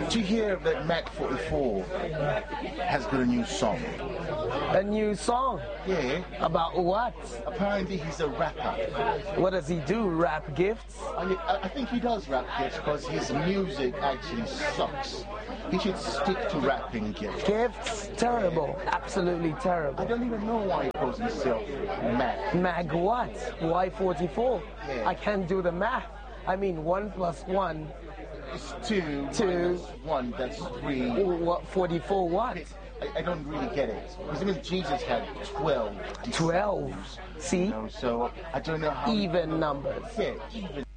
Did you hear that Mac 44 has got a new song? A new song? Yeah. About what? Apparently he's a rapper. What does he do? Rap gifts? I think he does rap gifts because his music actually sucks. He should stick to rapping gifts. Gifts? Terrible. Absolutely terrible. I don't even know why he calls himself Mac. Mag what? Why 44? Yeah. I can't do the math. I mean, 1 + 1. It's 2. Two. -1, that's 3. What? 44 what? I don't really get it. Because even Jesus had 12. 12. See? So I don't know how. Even numbers. Yeah, even.